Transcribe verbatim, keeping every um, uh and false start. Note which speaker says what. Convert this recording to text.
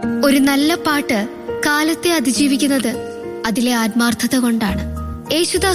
Speaker 1: ഒരു നല്ല പാട്ട് കാലത്തെ അതിജീവിക്കുന്നത് അതിലെ ആത്മാർത്ഥത കൊണ്ടാണ്. യേശുദാസ്